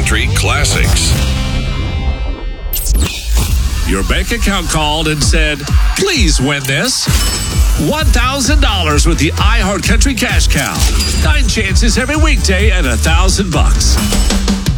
Country Classics. Your bank account called and said, please win this. $1,000 with the iHeart Country Cash Cow. 9 chances every weekday at $1,000.